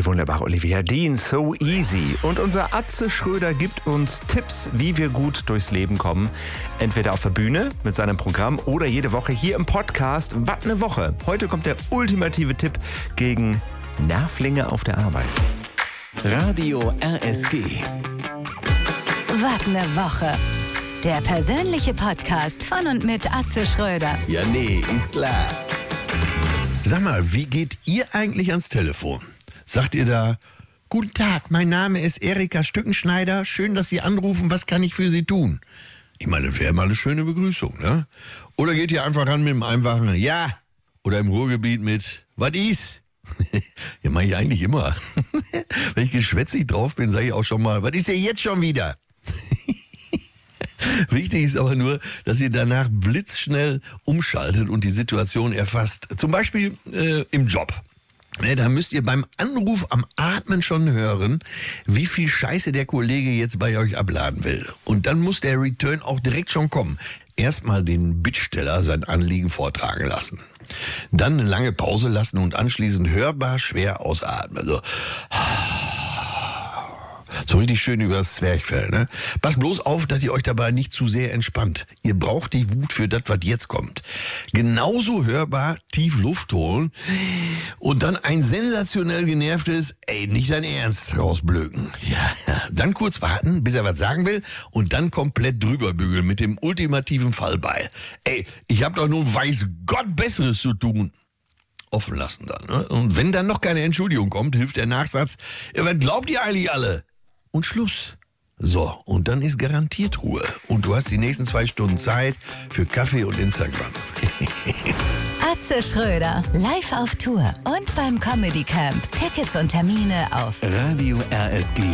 Die wunderbare Olivia Dean, So Easy. Und unser Atze Schröder gibt uns Tipps, wie wir gut durchs Leben kommen. Entweder auf der Bühne mit seinem Programm oder jede Woche hier im Podcast. Was eine Woche. Heute kommt der ultimative Tipp gegen Nervlinge auf der Arbeit. Radio RSG. Was eine Woche. Der persönliche Podcast von und mit Atze Schröder. Ja, nee, ist klar. Sag mal, wie geht ihr eigentlich ans Telefon? Sagt ihr da, guten Tag, mein Name ist Erika Stückenschneider, schön, dass Sie anrufen, was kann ich für Sie tun? Ich meine, das wäre mal eine schöne Begrüßung, ne? Oder geht ihr einfach ran mit dem einfachen Ja oder im Ruhrgebiet mit Was ist? Ja, mache ich eigentlich immer. Wenn ich geschwätzig drauf bin, sage ich auch schon mal, was ist denn jetzt schon wieder? Wichtig ist aber nur, dass ihr danach blitzschnell umschaltet und die Situation erfasst. Zum Beispiel im Job. Da müsst ihr beim Anruf am Atmen schon hören, wie viel Scheiße der Kollege jetzt bei euch abladen will. Und dann muss der Return auch direkt schon kommen. Erstmal den Bittsteller sein Anliegen vortragen lassen. Dann eine lange Pause lassen und anschließend hörbar schwer ausatmen. So richtig schön übers Zwerchfell, ne? Passt bloß auf, dass ihr euch dabei nicht zu sehr entspannt. Ihr braucht die Wut für das, was jetzt kommt. Genauso hörbar tief Luft holen und dann ein sensationell genervtes, nicht dein Ernst, rausblöken. Ja, dann kurz warten, bis er was sagen will und dann komplett drüber bügeln mit dem ultimativen Fallbeil. Ich hab doch nun weiß Gott Besseres zu tun. Offen lassen dann, ne? Und wenn dann noch keine Entschuldigung kommt, hilft der Nachsatz, was glaubt ihr eigentlich alle? Und Schluss. So, und dann ist garantiert Ruhe. Und du hast die nächsten 2 Stunden Zeit für Kaffee und Instagram. Atze Schröder, live auf Tour und beim Comedy Camp. Tickets und Termine auf Radio RSG.